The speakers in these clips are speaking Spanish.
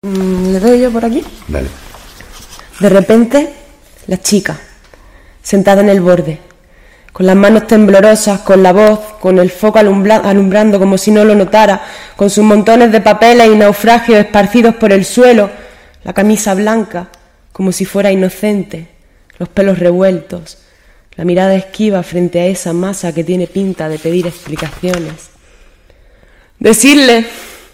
¿Le doy yo por aquí? Dale. De repente, la chica, sentada en el borde, con las manos temblorosas, con la voz, con el foco alumbrando como si no lo notara, con sus montones de papeles y naufragios esparcidos por el suelo, la camisa blanca, como si fuera inocente, los pelos revueltos, la mirada esquiva frente a esa masa que tiene pinta de pedir explicaciones. Decirle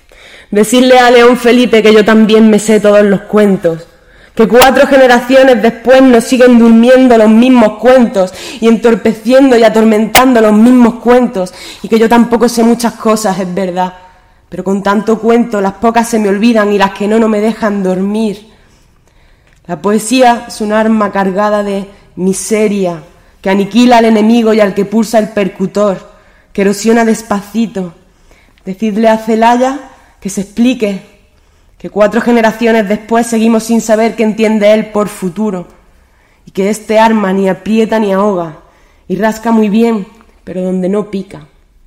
a León Felipe que yo también me sé todos los cuentos, que 4 generaciones después nos siguen durmiendo los mismos cuentos y entorpeciendo y atormentando los mismos cuentos, y que yo tampoco sé muchas cosas, es verdad, pero con tanto cuento las pocas se me olvidan y las que no me dejan dormir. La poesía es un arma cargada de miseria que aniquila al enemigo y al que pulsa el percutor, que erosiona despacito. Decidle a Celaya que se explique, que 4 generaciones después seguimos sin saber qué entiende él por futuro, y que este arma ni aprieta ni ahoga, y rasca muy bien, pero donde no pica.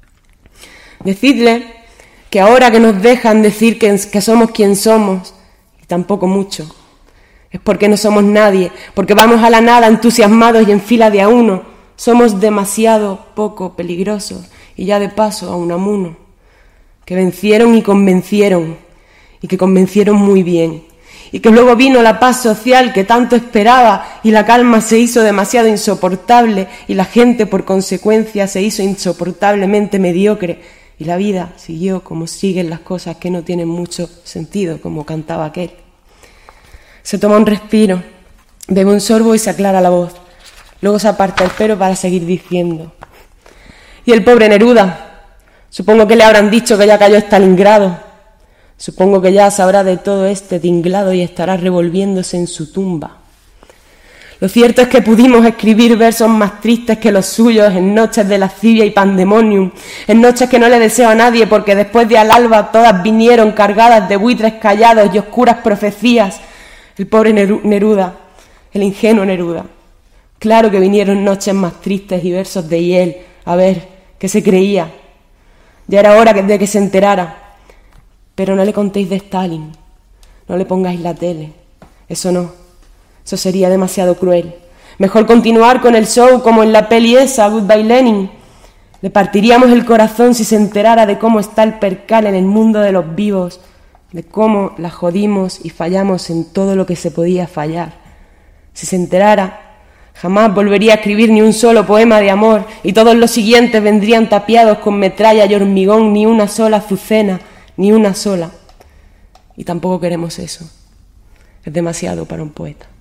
Decidle que ahora que nos dejan decir que somos quien somos, y tampoco mucho, es porque no somos nadie, porque vamos a la nada entusiasmados y en fila de a uno, somos demasiado poco peligrosos, y ya de paso a Unamuno, que vencieron y convencieron, y que convencieron muy bien, y que luego vino la paz social que tanto esperaba, y la calma se hizo demasiado insoportable, y la gente por consecuencia se hizo insoportablemente mediocre, y la vida siguió como siguen las cosas que no tienen mucho sentido, como cantaba aquel. Se toma un respiro, bebe un sorbo y se aclara la voz, luego se aparta el pelo para seguir diciendo. Y el pobre Neruda, supongo que le habrán dicho que ya cayó Stalingrado. Supongo que ya sabrá de todo este tinglado y estará revolviéndose en su tumba. Lo cierto es que pudimos escribir versos más tristes que los suyos en noches de lascivia y pandemonium, en noches que no le deseo a nadie porque después de al alba todas vinieron cargadas de buitres callados y oscuras profecías. El pobre Neruda, el ingenuo Neruda. Claro que vinieron noches más tristes y versos de hiel, a ver, ¿qué se creía? Ya era hora de que se enterara. Pero no le contéis de Stalin, no le pongáis la tele, eso no, eso sería demasiado cruel. Mejor continuar con el show como en la peli esa, Goodbye Lenin. Le partiríamos el corazón si se enterara de cómo está el percal en el mundo de los vivos, de cómo la jodimos y fallamos en todo lo que se podía fallar. Si se enterara, jamás volvería a escribir ni un solo poema de amor, y todos los siguientes vendrían tapiados con metralla y hormigón, ni una sola azucena, ni una sola. Y tampoco queremos eso. Es demasiado para un poeta.